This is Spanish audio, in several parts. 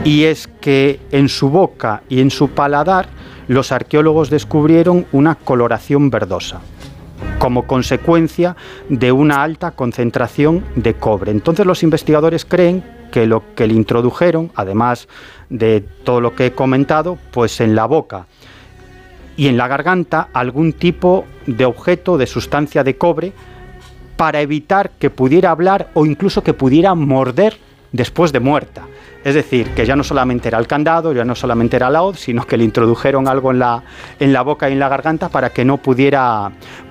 y es que en su boca y en su paladar los arqueólogos descubrieron una coloración verdosa, como consecuencia de una alta concentración de cobre. Entonces los investigadores creen que lo que le introdujeron, además de todo lo que he comentado, pues en la boca y en la garganta algún tipo de objeto, de sustancia de cobre, para evitar que pudiera hablar o incluso que pudiera morder después de muerta. Es decir, que ya no solamente era el candado, ya no solamente era la hoz, sino que le introdujeron algo en la boca y en la garganta para que no pudiera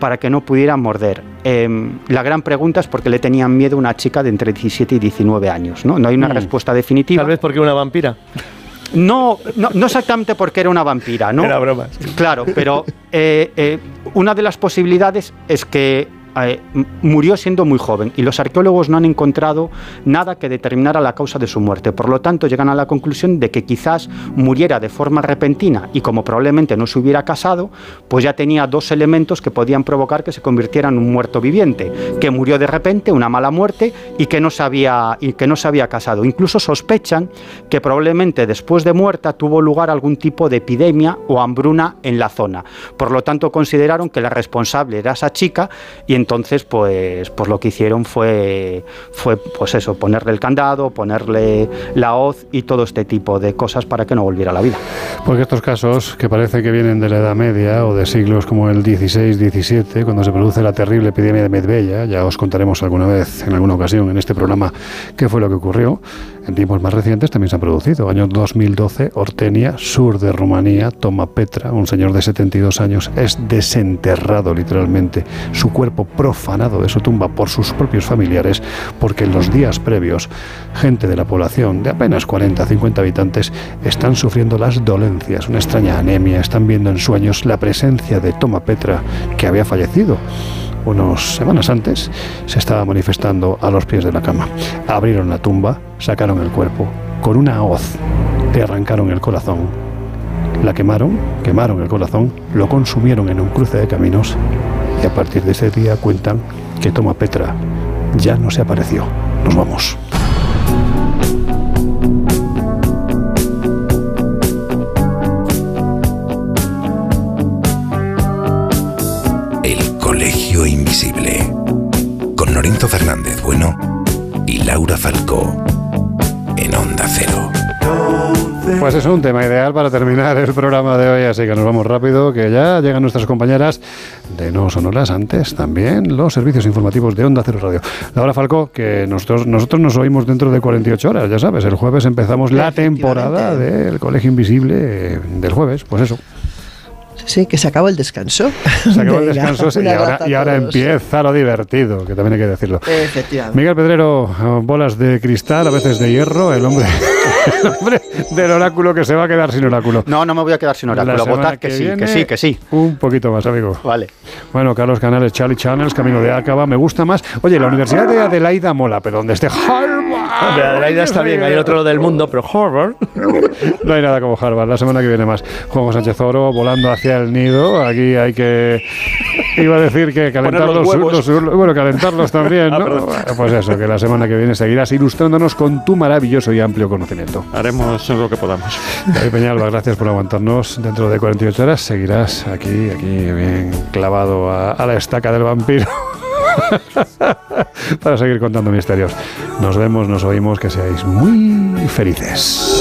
morder. La gran pregunta es por qué le tenían miedo a una chica de entre 17 y 19 años, ¿no? No hay una respuesta definitiva. Tal vez porque era una vampira. No exactamente porque era una vampira, ¿no? Era broma. Claro, pero una de las posibilidades es que murió siendo muy joven y los arqueólogos no han encontrado nada que determinara la causa de su muerte. Por lo tanto, llegan a la conclusión de que quizás muriera de forma repentina y como probablemente no se hubiera casado, pues ya tenía dos elementos que podían provocar que se convirtiera en un muerto viviente, que murió de repente, una mala muerte, y que no se había casado. Incluso sospechan que probablemente después de muerta tuvo lugar algún tipo de epidemia o hambruna en la zona. Por lo tanto, consideraron que la responsable era esa chica y entonces pues lo que hicieron fue pues eso, ponerle el candado, ponerle la hoz y todo este tipo de cosas para que no volviera a la vida. Porque estos casos, que parece que vienen de la Edad Media o de siglos como el XVI-XVII, cuando se produce la terrible epidemia de Medveya, ya os contaremos alguna vez, en alguna ocasión, en este programa, qué fue lo que ocurrió. En tiempos más recientes también se han producido. Año 2012, Ortenia, sur de Rumanía, Toma Petra, un señor de 72 años, es desenterrado literalmente. Su cuerpo profanado de su tumba por sus propios familiares, porque en los días previos, gente de la población de apenas 40-50 habitantes están sufriendo las dolencias, una extraña anemia, están viendo en sueños la presencia de Toma Petra, que había fallecido unas semanas antes, se estaba manifestando a los pies de la cama. Abrieron la tumba, sacaron el cuerpo, con una hoz le arrancaron el corazón, la quemaron el corazón, lo consumieron en un cruce de caminos y a partir de ese día cuentan que Toma Petra ya no se apareció. Nos vamos. Colegio Invisible, con Lorenzo Fernández Bueno y Laura Falcó, en Onda Cero. Pues es un tema ideal para terminar el programa de hoy, así que nos vamos rápido, que ya llegan nuestras compañeras de No Sonoras, antes también los servicios informativos de Onda Cero Radio. Laura Falcó, que nosotros nos oímos dentro de 48 horas, ya sabes, el jueves empezamos la temporada del Colegio Invisible del jueves, pues eso. Sí, que se acabó el descanso. Se acabó el descanso y ahora empieza lo divertido, que también hay que decirlo. Efectivamente. Miguel Pedrero, bolas de cristal, a veces de hierro, el hombre del oráculo que se va a quedar sin oráculo. No me voy a quedar sin oráculo. Votad que sí. Un poquito más, amigo. Vale. Bueno, Carlos Canales, Charlie Channels, Camino de Acaba, me gusta más. Oye, la Universidad de Adelaida mola, pero donde esté Harvard. De Adelaida está bien, hay otro del mundo, pero Harvard. No hay nada como Harvard, la semana que viene más. Juan Sánchez Oro, volando hacia el nido. Aquí hay que... Iba a decir que calentar los huevos. Bueno, calentarlos también, ¿no? Bueno, pues eso, que la semana que viene seguirás ilustrándonos con tu maravilloso y amplio conocimiento. Haremos lo que podamos. David Peñalba, gracias por aguantarnos. Dentro de 48 horas seguirás aquí bien clavado a la estaca del vampiro para seguir contando misterios. Nos vemos, nos oímos, que seáis muy felices.